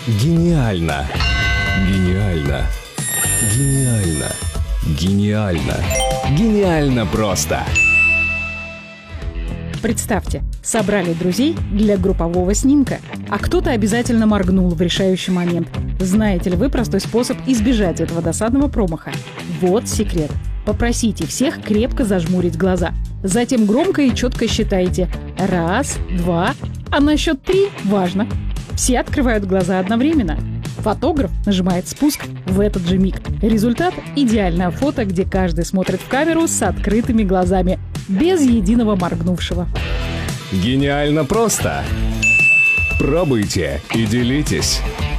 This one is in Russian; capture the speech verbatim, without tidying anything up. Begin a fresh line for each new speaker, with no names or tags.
Гениально! Гениально! Гениально! Гениально! Гениально просто!
Представьте, собрали друзей для группового снимка, а кто-то обязательно моргнул в решающий момент. Знаете ли вы простой способ избежать этого досадного промаха? Вот секрет. Попросите всех крепко зажмурить глаза. Затем громко и четко считайте. Раз, два, а на счет три важно. Все открывают глаза одновременно. Фотограф нажимает спуск в этот же миг. Результат – идеальное фото, где каждый смотрит в камеру с открытыми глазами, без единого моргнувшего.
Гениально просто! Пробуйте и делитесь!